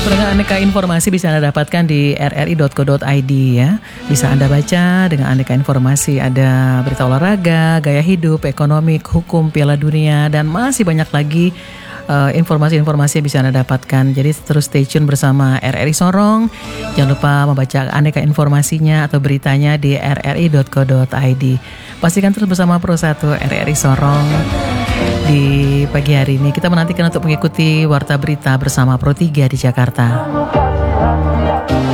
Dengan aneka informasi bisa Anda dapatkan di rri.co.id ya. Bisa Anda baca dengan aneka informasi, ada berita olahraga, gaya hidup, ekonomi, hukum, Piala Dunia, dan masih banyak lagi informasi-informasi yang bisa Anda dapatkan. Jadi terus stay tune bersama RRI Sorong. Jangan lupa membaca aneka informasinya atau beritanya di rri.co.id. Pastikan terus bersama Pro 1 RRI Sorong. Di pagi hari ini kita menantikan untuk mengikuti Warta Berita bersama Pro 3 di Jakarta.